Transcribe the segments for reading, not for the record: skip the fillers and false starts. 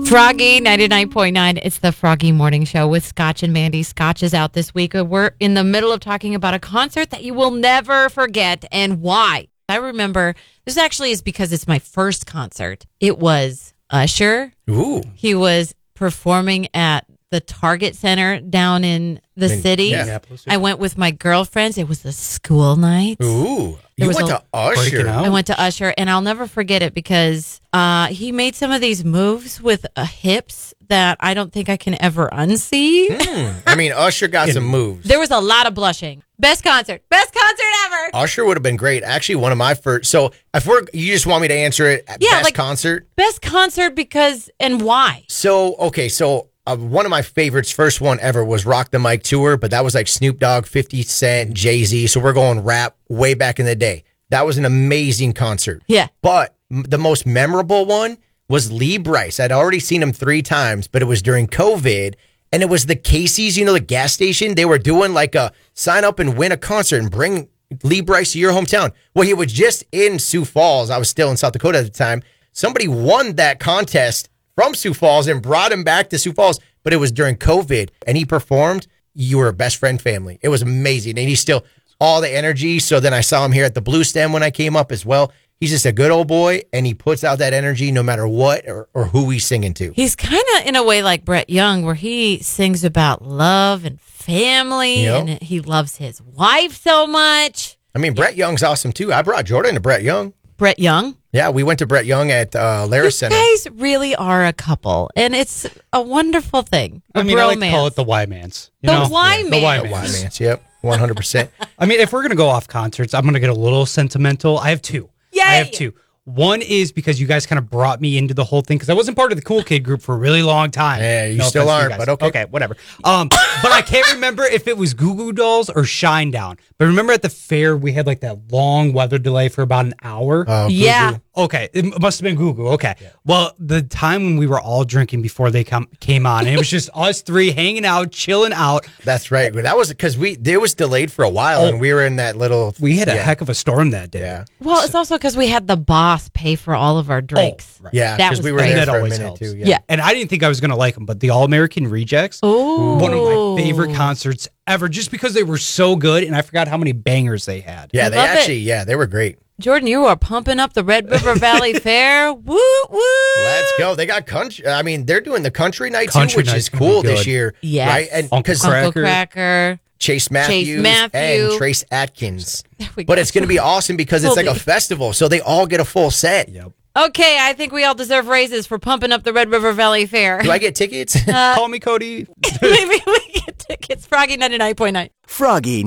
Froggy 99.9. It's the Froggy Morning Show with Scotch and Mandy. Scotch is out this week. We're in the middle of talking about a concert that you will never forget and why. I remember this actually is because it's my first concert. It was Usher. Ooh. He was performing at the Target Center down in the city. Yeah. I went with my girlfriends. It was a school night. Ooh. You went to Usher. I went to Usher, and I'll never forget it because he made some of these moves with hips that I don't think I can ever unsee. I mean, Usher got some moves. There was a lot of blushing. Best concert ever. Usher would have been great. Actually, one of my first. So, you just want me to answer it? Best concert? Best concert because, and why? So, okay, one of my favorites, first one ever, was Rock the Mic Tour, but that was like Snoop Dogg, 50 Cent, Jay-Z. So we're going rap way back in the day. That was an amazing concert. Yeah. But the most memorable one was Lee Brice. I'd already seen him 3 times, but it was during COVID, and it was the Casey's, the gas station. They were doing like a sign up and win a concert and bring Lee Brice to your hometown. Well, he was just in Sioux Falls. I was still in South Dakota at the time. Somebody won that contest from Sioux Falls and brought him back to Sioux Falls, but it was during COVID, and he performed. You were a best friend family. It was amazing, and he's still all the energy. So then I saw him here at the Blue Stem when I came up as well. He's just a good old boy, and he puts out that energy no matter what or who he's singing to. He's kind of in a way like Brett Young, where he sings about love and family, and he loves his wife so much. I mean, Brett Young's awesome, too. I brought Jordan to Brett Young. Brett Young? Yeah, we went to Brett Young at Lara Center. You guys really are a couple, and it's a wonderful thing. I mean, I like to call it the Y-Mans. The Y-Mans. The Y-Mans, yep, 100%. I mean, if we're going to go off concerts, I'm going to get a little sentimental. I have 2. Yay! I have 2. One is because you guys kind of brought me into the whole thing because I wasn't part of the cool kid group for a really long time. Yeah, you still aren't, but okay. Okay, whatever. But I can't remember if it was Goo Goo Dolls or Shinedown. But remember at the fair, we had like that long weather delay for about an hour? Yeah. Okay, it must have been Goo Goo. Okay. Yeah. Well, the time when we were all drinking before they came on, and it was just us 3 hanging out, chilling out. That's right. That was because it was delayed for a while, and we were in that little. We had a heck of a storm that day. Yeah. Well, it's also because we had the boss pay for all of our drinks. Right. Yeah, because we were there for a minute too. Yeah. And I didn't think I was going to like them, but the All American Rejects, one of my favorite concerts ever, just because they were so good, and I forgot how many bangers they had. Yeah, they were great. Jordan, you are pumping up the Red River Valley Fair. Woo, woo. Let's go. They got country. I mean, they're doing the country night too, which is cool this year. Yes. Right? And Uncle Cracker. Chase Matthews and Trace Atkins. But it's going to be awesome because it's like a festival, so they all get a full set. Yep. Okay, I think we all deserve raises for pumping up the Red River Valley Fair. Do I get tickets? Call me, Cody. Maybe we get tickets. Froggy 99.9. Froggy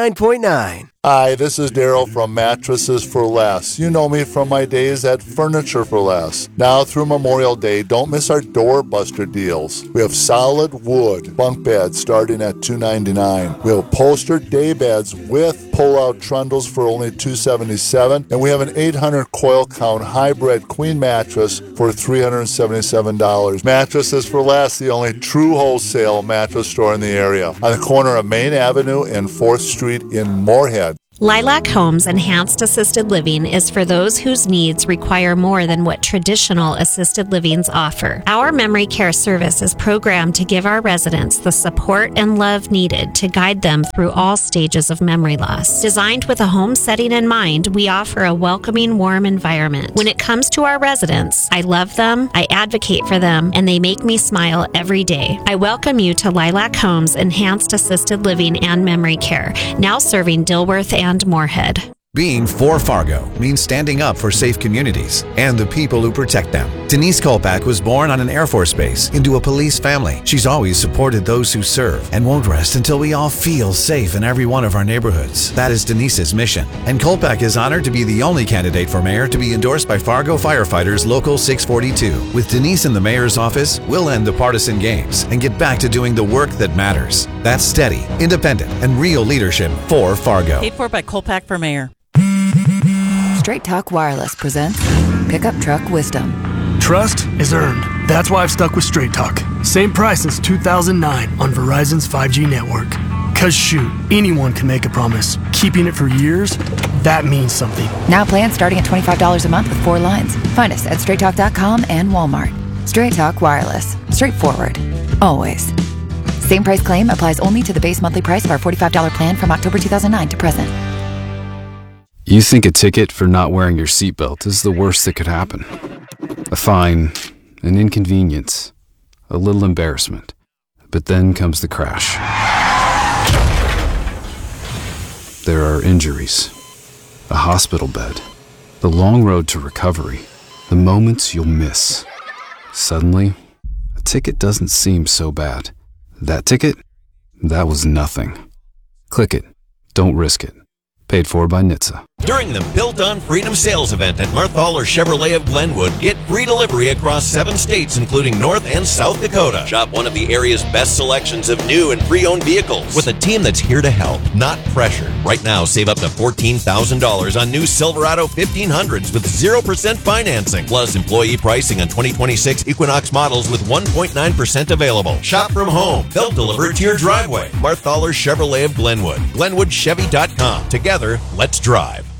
99.9. Hi, this is Daryl from Mattresses for Less. You know me from my days at Furniture for Less. Now through Memorial Day, don't miss our doorbuster deals. We have solid wood bunk beds starting at $299. We have upholstered day beds with pull-out trundles for only $277, and we have an 800 coil count hybrid queen mattress for $377. Mattresses for Less, the only true wholesale mattress store in the area, on the corner of Main Avenue and 4th Street in Moorhead. Lilac Homes Enhanced Assisted Living is for those whose needs require more than what traditional assisted livings offer. Our memory care service is programmed to give our residents the support and love needed to guide them through all stages of memory loss. Designed with a home setting in mind, we offer a welcoming, warm environment. When it comes to our residents, I love them, I advocate for them, and they make me smile every day. I welcome you to Lilac Homes Enhanced Assisted Living and Memory Care, now serving Dilworth and Moorhead. Being for Fargo means standing up for safe communities and the people who protect them. Denise Kolpak was born on an Air Force base into a police family. She's always supported those who serve and won't rest until we all feel safe in every one of our neighborhoods. That is Denise's mission. And Kolpak is honored to be the only candidate for mayor to be endorsed by Fargo Firefighters Local 642. With Denise in the mayor's office, we'll end the partisan games and get back to doing the work that matters. That's steady, independent, and real leadership for Fargo. Paid for by Kolpak for mayor. Straight Talk Wireless presents Pickup Truck Wisdom. Trust is earned. That's why I've stuck with Straight Talk. Same price since 2009 on Verizon's 5G network. Cause shoot, anyone can make a promise. Keeping it for years, that means something. Now plans starting at $25 a month with 4 lines. Find us at straighttalk.com and Walmart. Straight Talk Wireless. Straightforward. Always. Same price claim applies only to the base monthly price of our $45 plan from October 2009 to present. You think a ticket for not wearing your seatbelt is the worst that could happen. A fine, an inconvenience, a little embarrassment. But then comes the crash. There are injuries, a hospital bed, the long road to recovery, the moments you'll miss. Suddenly, a ticket doesn't seem so bad. That ticket? That was nothing. Click it. Don't risk it. Paid for by NHTSA. During the Built on Freedom sales event at Marthaler Chevrolet of Glenwood, get free delivery across 7 states, including North and South Dakota. Shop one of the area's best selections of new and pre-owned vehicles with a team that's here to help, not pressure. Right now, save up to $14,000 on new Silverado 1500s with 0% financing, plus employee pricing on 2026 Equinox models with 1.9% available. Shop from home. They'll deliver it to your driveway. Marthaler Chevrolet of Glenwood. GlenwoodChevy.com. Together, let's drive.